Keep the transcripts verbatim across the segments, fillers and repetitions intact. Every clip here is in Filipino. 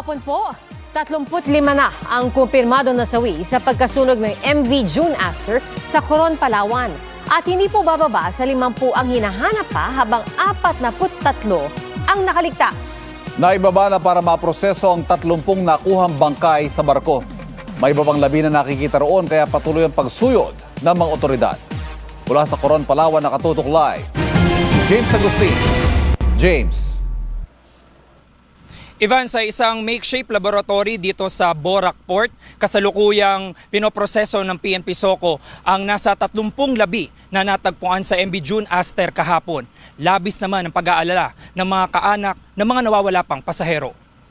hapon po. tatlumpu't lima na ang kumpirmado na sawi sa pagkasunog ng M V June Aster sa Coron, Palawan. At hindi po bababa sa limampu ang hinahanap pa habang apat na tatlo ang nakaligtas. Naibaba na para maproseso ang tatlumpung nakuhang bangkay sa barko. May iba pang labi na nakikita roon kaya patuloy ang pagsuyod ng mga otoridad. Mula sa Coron, Palawan, nakatutok live si James Agustin. James. Ivan, sa isang makeshift laboratory dito sa Borac Port, kasalukuyang pinoproseso ng P N P SOCO ang nasa tatlumpung labi na natagpuan sa M V June Aster kahapon. Labis naman ang pag-aalala ng mga kaanak ng mga nawawala pang pasahero.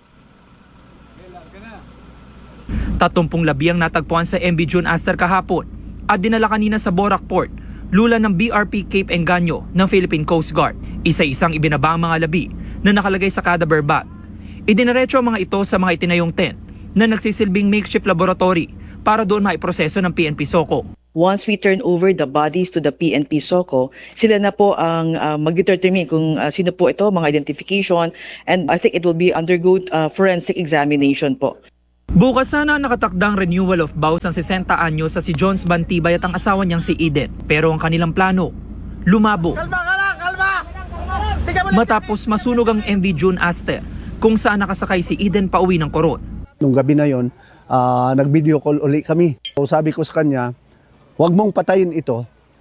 Tatlumpung labi ang natagpuan sa M V June Aster kahapon at dinala kanina sa Borac Port, lula ng B R P Cape Engaño ng Philippine Coast Guard. Isa-isang ibinaba ang mga labi na nakalagay sa cadaver bag. Idiniretso ang mga ito sa mga itinayong tent na nagsisilbing makeshift laboratory para doon maiproseso ng P N P SOCO. Once we turn over the bodies to the P N P SOCO, sila na po ang uh, mag-determine kung uh, sino po ito, mga identification, and I think it will be undergo uh, forensic examination po. Bukas sana nakatakdang renewal of vows ang sesenta anyo sa si Jones Bantibay at ang asawa niyang si Eden. Pero ang kanilang plano, lumabo. Kalma ka lang, kalma! Matapos masunog ang M V June Aster, kung saan nakasakay si Eden pauwi ng Coron. Nung gabi na yon, uh, nag-video call uli kami. So sabi ko sa kanya, huwag mong patayin ito,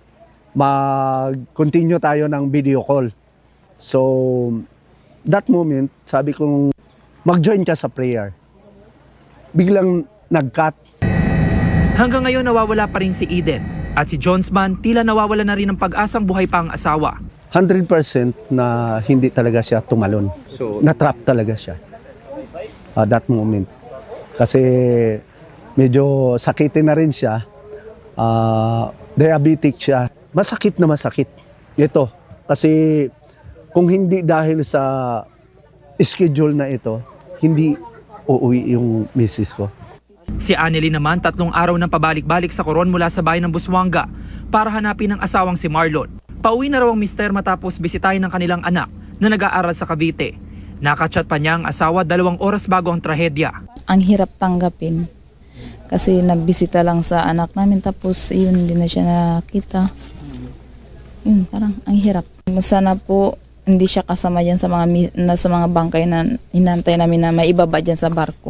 mag-continue tayo ng video call. So that moment, sabi kong mag-join ka sa prayer. Biglang nag-cut. Hanggang ngayon nawawala pa rin si Eden at si Jonesman tila nawawala na rin ng pag-asang buhay pa ang asawa. one hundred percent na hindi talaga siya tumalon. So, na-trap talaga siya uh, that moment. Kasi medyo sakitin na rin siya. Uh, diabetic siya. Masakit na masakit. Ito. Kasi kung hindi dahil sa schedule na ito, hindi uuwi yung misis ko. Si Anneli naman tatlong araw nang pabalik-balik sa Coron mula sa bayan ng Busuanga para hanapin ang asawang si Marlon. Pauwi na raw ang mister matapos bisitahin ng kanilang anak na nag-aaral sa Cavite. Nakachat pa niya ang asawa dalawang oras bago ang trahedya. Ang hirap tanggapin kasi nagbisita lang sa anak namin tapos yun hindi na siya nakita. Yun, parang ang hirap. Sana po hindi siya kasama dyan sa mga, na, sa mga bangkay na hinantay namin na maibaba dyan sa barko.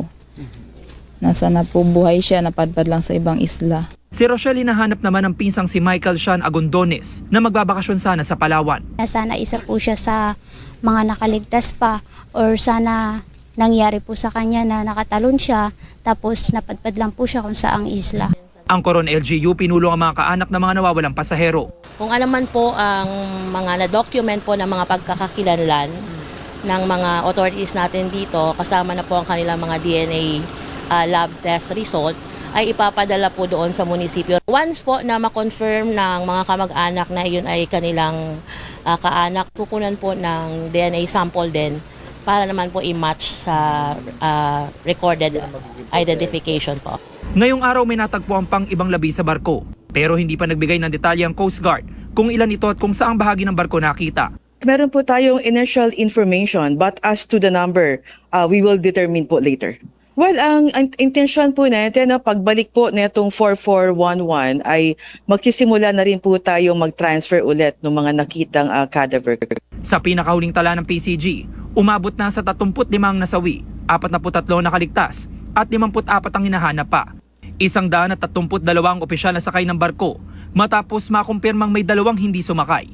Na sana po buhay siya, napadpad lang sa ibang isla. Si Rochelle hinahanap naman ng pinsang si Michael Sean Agondones na magbabakasyon sana sa Palawan. Sana isa po siya sa mga nakaligtas pa or sana nangyari po sa kanya na nakatalon siya tapos napadpad lang po siya kung saang isla. Ang Coron L G U pinulong ang mga kaanak ng mga nawawalang pasahero. Kung alam man po ang mga na-document po ng mga pagkakakilanlan ng mga authorities natin dito, kasama na po ang kanilang mga D N A uh, lab test result, ay ipapadala po doon sa munisipyo. Once po na ma-confirm ng mga kamag-anak na yun ay kanilang uh, kaanak, kukunan po ng D N A sample din para naman po i-match sa uh, recorded identification po. Ngayong araw may natagpuan pang ibang labi sa barko, pero hindi pa nagbigay ng detalye ang Coast Guard kung ilan ito at kung saang bahagi ng barko nakita. Meron po tayong initial information but as to the number, uh, we will determine po later. Well, ang, ang intensyon po natin na pagbalik po netong four four one one ay magsisimula na rin po tayo mag-transfer ulit ng mga nakitang uh, cadaver. Sa pinakahuling tala ng P C G, umabot na sa tatlumput limang nasawi, apat na tatlo nakaligtas at limampu't apat ang hinahanap pa. Isang daan at tatlumput dalawang opisyal na sakay ng barko matapos makumpirmang may dalawang hindi sumakay.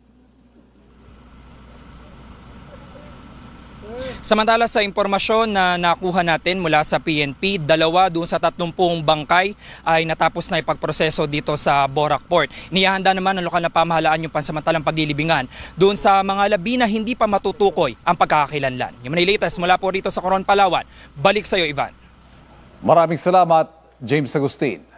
Samantala sa impormasyon na nakuha natin mula sa P N P, dalawa doon sa tatlumpung bangkay ay natapos na ipagproseso dito sa Borac Port. Niyahanda naman ng lokal na pamahalaan yung pansamantalang paglilibingan doon sa mga labi na hindi pa matutukoy ang pagkakakilanlan. Yung manilitas mula po rito sa Coron, Palawan. Balik sa iyo, Ivan. Maraming salamat, James Agustin.